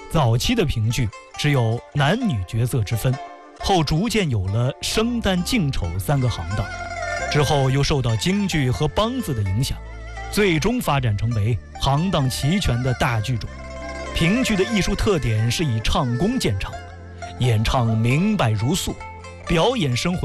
早期的评剧只有男女角色之分，后逐渐有了生旦净丑3个行当，之后又受到京剧和梆子的影响，最终发展成为行当齐全的大剧种。评剧的艺术特点是以唱功见长，演唱明白如素，表演生活